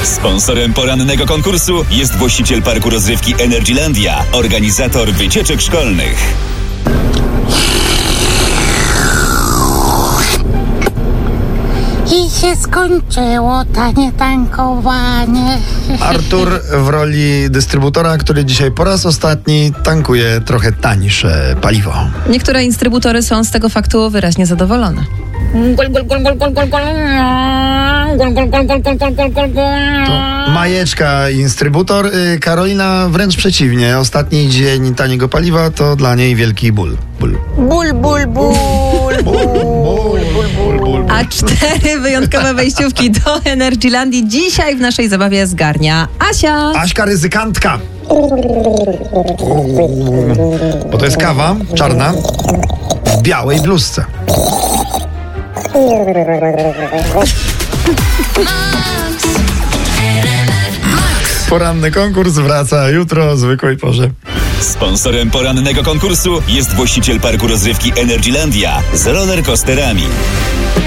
Sponsorem porannego konkursu jest właściciel parku rozrywki Energylandia, organizator wycieczek szkolnych. I się skończyło tanie tankowanie. Artur w roli dystrybutora, który dzisiaj po raz ostatni tankuje trochę tańsze paliwo. Niektóre instrybutory są z tego faktu wyraźnie zadowolone. To Majeczka instrybutor, Karolina wręcz przeciwnie. Ostatni dzień taniego paliwa to dla niej wielki ból. A 4 wyjątkowe wejściówki do Energylandii dzisiaj w naszej zabawie zgarnia Asia. Aśka ryzykantka. Bo to jest kawa czarna w białej bluzce. Poranny konkurs wraca jutro o zwykłej porze. Sponsorem porannego konkursu jest właściciel parku rozrywki Energylandia z rollercoasterami.